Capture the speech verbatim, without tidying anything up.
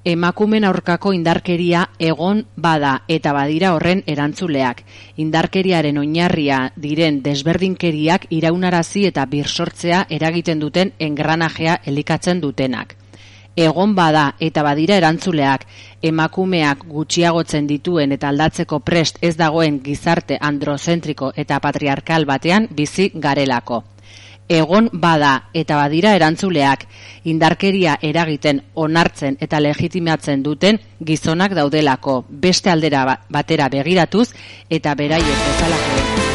Emakumen aurkako indarkeria egon bada eta badira horren erantzuleak. Indarkeriaren oinarria diren desberdinkeriak iraunarazi eta birsortzea eragiten duten engranajea elikatzen dutenak. Egon bada eta badira erantzuleak, emakumeak gutxiagotzen dituen eta aldatzeko prest ez dagoen gizarte androzentriko eta patriarkal batean bizi garelako. Egon bada eta badira erantzuleak, indarkeria eragiten onartzen eta legitimatzen duten gizonak daudelako, beste aldera batera begiratuz eta beraiek bezalakoen